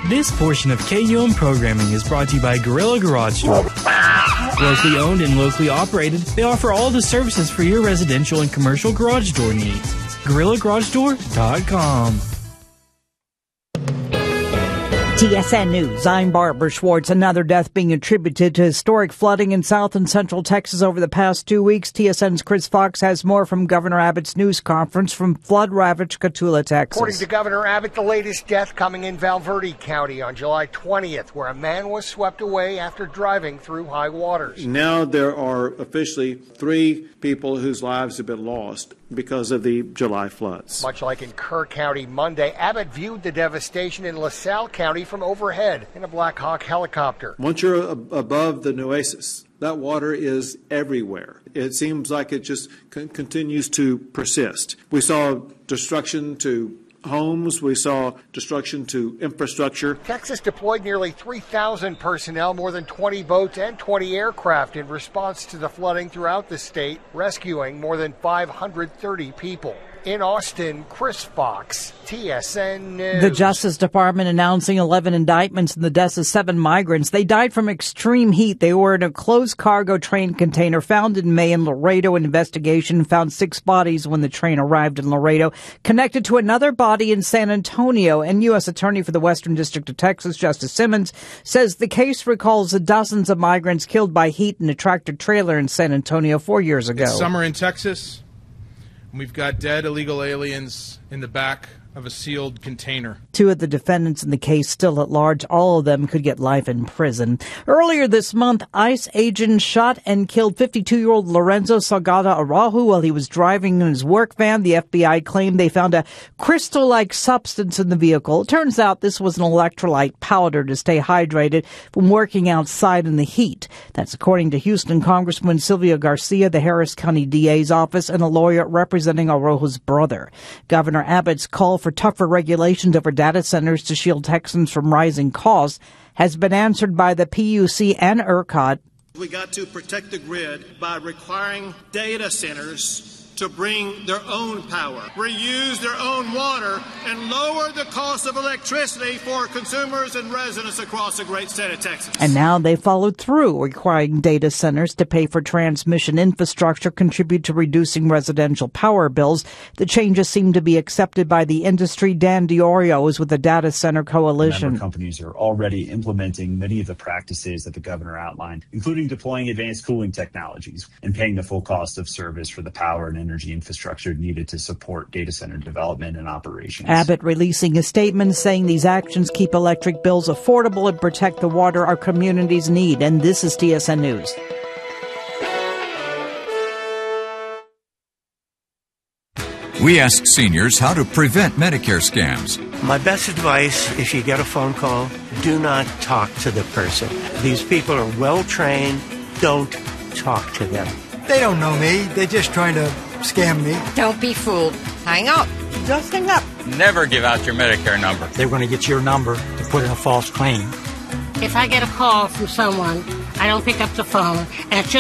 This portion of KUM programming is brought to you by Gorilla Garage Door. Locally owned and locally operated, they offer all the services for your residential and commercial garage door needs. GorillaGarageDoor.com. TSN News, I'm Barbara Schwartz. Another death being attributed to historic flooding in South and Central Texas over the past 2 weeks. TSN's Chris Fox has more from Governor Abbott's news conference from flood-ravaged Cotulla, Texas. According to Governor Abbott, the latest death coming in Valverde County on July 20th, where a man was swept away after driving through high waters. Now there are officially 3 people whose lives have been lost because of the July floods. Much like in Kerr County Monday, Abbott viewed the devastation in LaSalle County from overhead in a Black Hawk helicopter. Once you're above the Nueces, that water is everywhere. It seems like it just continues to persist. We saw destruction to homes. We saw destruction to infrastructure. Texas deployed nearly 3,000 personnel, more than 20 boats and 20 aircraft in response to the flooding throughout the state, rescuing more than 530 people. In Austin, Chris Fox, TSN News. The Justice Department announcing 11 indictments in the deaths of 7 migrants. They died from extreme heat. They were in a closed cargo train container found in May in Laredo. An investigation found 6 bodies when the train arrived in Laredo, connected to another body in San Antonio. And U.S. Attorney for the Western District of Texas, Justice Simmons, says the case recalls the dozens of migrants killed by heat in a tractor trailer in San Antonio 4 years ago. It's summer in Texas. We've got dead illegal aliens in the back of a sealed container. 2 of the defendants in the case still at large. All of them could get life in prison. Earlier this month, ICE agents shot and killed 52-year-old Lorenzo Salgado Araujo while he was driving in his work van. The FBI claimed they found a crystal-like substance in the vehicle. It turns out this was an electrolyte powder to stay hydrated from working outside in the heat. That's according to Houston Congresswoman Sylvia Garcia, the Harris County DA's office, and a lawyer representing Araujo's brother. Governor Abbott's call for tougher regulations over data centers to shield Texans from rising costs has been answered by the PUC and ERCOT. We got to protect the grid by requiring data centers to bring their own power, reuse their own water, and lower the cost of electricity for consumers and residents across the great state of Texas. And now they followed through, requiring data centers to pay for transmission infrastructure, contribute to reducing residential power bills. The changes seem to be accepted by the industry. Dan Diorio is with the Data Center Coalition. Member companies are already implementing many of the practices that the governor outlined, including deploying advanced cooling technologies and paying the full cost of service for the power and energy infrastructure needed to support data center development and operations. Abbott releasing a statement saying these actions keep electric bills affordable and protect the water our communities need. And this is TSN News. We asked seniors how to prevent Medicare scams. My best advice, if you get a phone call, do not talk to the person. These people are well trained. Don't talk to them. They don't know me. They're just trying to scam me. Don't be fooled. Hang up. Just hang up. Never give out your Medicare number. They're going to get your number to put in a false claim. If I get a call from someone, I don't pick up the phone, and it's just